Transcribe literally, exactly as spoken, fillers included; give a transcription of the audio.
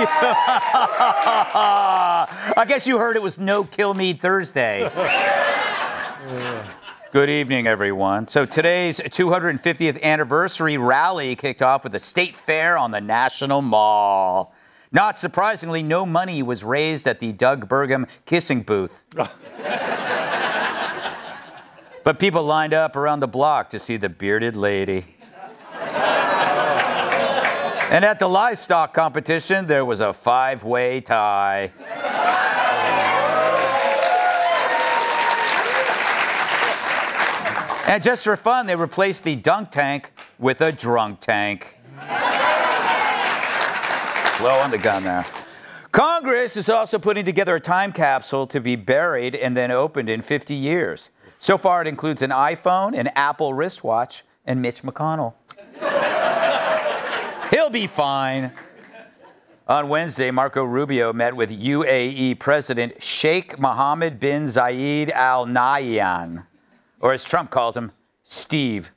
I guess you heard it was No Kill Me Thursday. Good evening, everyone. So today's two hundred fiftieth anniversary rally kicked off with a state fair on the National Mall. Not surprisingly, no money was raised at the Doug Burgum kissing booth. But people lined up around the block to see the bearded lady. And at the livestock competition, there was a five-way tie. And just for fun, they replaced the dunk tank with a drunk tank. Slow on the gun there. Congress is also putting together a time capsule to be buried and then opened in fifty years. So far, it includes an iPhone, an Apple wristwatch, and Mitch McConnell. He'll be fine. On Wednesday, Marco Rubio met with U A E President Sheikh Mohammed bin Zayed Al Nahyan, or as Trump calls him, Steve.